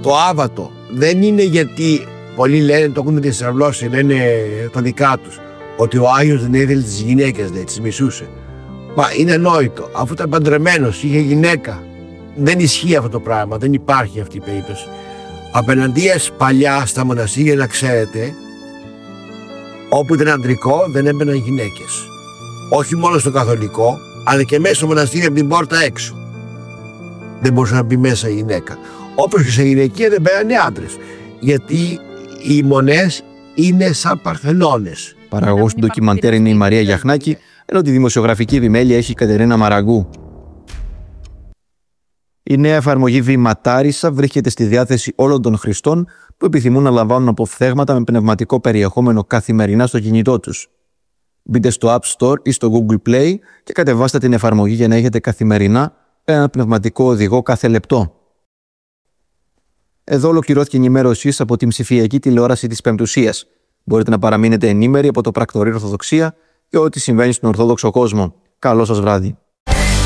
το άβατο δεν είναι γιατί πολλοί λένε, το έχουν διαστραβλώσει, λένε τα δικά τους, ότι ο Άγιος δεν ήθελε τις γυναίκες, λέει, τις μισούσε. Μα είναι ανόητο, αφού ήταν παντρεμένος, είχε γυναίκα. Δεν ισχύει αυτό το πράγμα, δεν υπάρχει αυτή η περίπτωση. Απέναντίας παλιά στα μοναστήρια, να ξέρετε, όπου ήταν αντρικό δεν έμπαιναν γυναίκες. Όχι μόνο στο καθολικό, αλλά και μέσα στο μοναστήρι από την πόρτα έξω. Δεν μπορούσε να μπει μέσα η γυναίκα. Όπως και σε γυναικεία δεν μπαίνανε άντρες. Γιατί οι μονές είναι σαν παρθενώνες. Παραγωγός του ντοκιμαντέρ είναι η Μαρία Γιαχνάκη, ενώ τη δημοσιογραφική επιμέλεια έχει η Κατερίνα Μαραγκού. Η νέα εφαρμογή Βηματάρισα βρίσκεται στη διάθεση όλων των χρηστών που επιθυμούν να λαμβάνουν αποφθέγματα με πνευματικό περιεχόμενο καθημερινά στο κινητό τους. Μπείτε στο App Store ή στο Google Play και κατεβάστε την εφαρμογή για να έχετε καθημερινά ένα πνευματικό οδηγό κάθε λεπτό. Εδώ ολοκληρώθηκε η ενημέρωσή σας από την ψηφιακή τηλεόραση της Πεμπτουσίας. Μπορείτε να παραμείνετε ενήμεροι από το Πρακτορείο Ορθοδοξία και ό,τι συμβαίνει στον Ορθόδοξο κόσμο. Καλό σας βράδυ.